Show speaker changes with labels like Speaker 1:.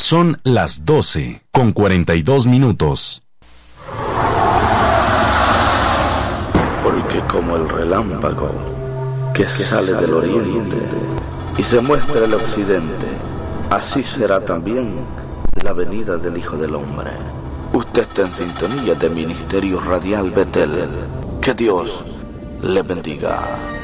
Speaker 1: Son las 12:42.
Speaker 2: Porque como el relámpago que sale del oriente y se muestra el occidente, así será también la venida del Hijo del Hombre. Usted está en sintonía de Ministerio Radial Betel. Que Dios le bendiga.